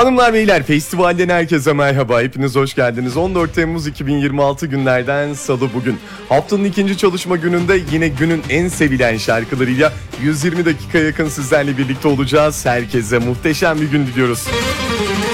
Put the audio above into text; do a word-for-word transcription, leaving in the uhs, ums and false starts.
Hanımlar beyler, festivalden herkese merhaba, hepiniz hoş geldiniz. on dört Temmuz iki bin yirmi altı günlerden salı bugün. Haftanın ikinci çalışma gününde yine günün en sevilen şarkılarıyla yüz yirmi dakika yakın sizlerle birlikte olacağız. Herkese muhteşem bir gün diliyoruz.